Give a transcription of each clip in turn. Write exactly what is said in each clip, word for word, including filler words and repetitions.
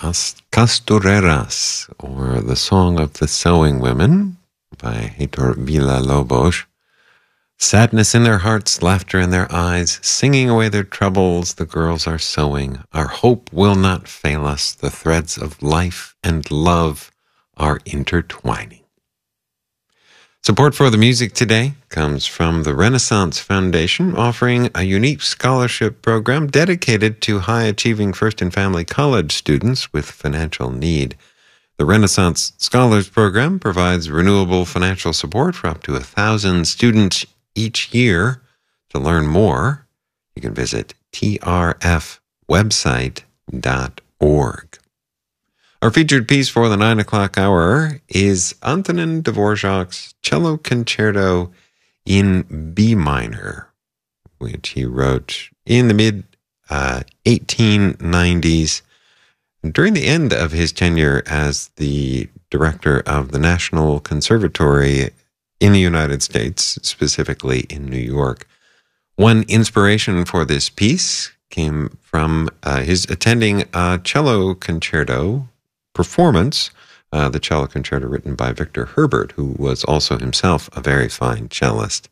Las Costureras, or The Song of the Sewing Women, by Heitor Villa-Lobos. Sadness in their hearts, laughter in their eyes, singing away their troubles, the girls are sewing. Our hope will not fail us. The threads of life and love are intertwining. Support for the music today comes from the Renaissance Foundation, offering a unique scholarship program dedicated to high-achieving First and Family College students with financial need. The Renaissance Scholars Program provides renewable financial support for up to a thousand students each year. To learn more, you can visit t r f website dot org. Our featured piece for the nine o'clock hour is Antonin Dvorak's Cello Concerto in B minor, which he wrote in the mid uh, eighteen nineties. During the end of his tenure as the director of the National Conservatory in the United States, specifically in New York. One inspiration for this piece came from uh, his attending a cello concerto performance, uh, the cello concerto written by Victor Herbert, who was also himself a very fine cellist.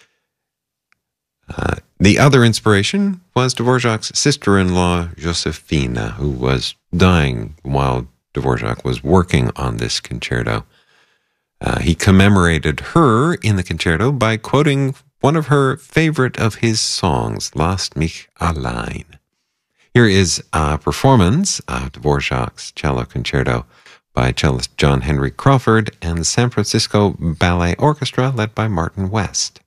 Uh, the other inspiration was Dvorak's sister-in-law, Josefina, who was dying while Dvorak was working on this concerto. Uh, he commemorated her in the concerto by quoting one of her favorite of his songs, Lasst mich allein. Here is a performance of Dvorak's cello concerto by cellist John Henry Crawford and the San Francisco Ballet Orchestra led by Martin West.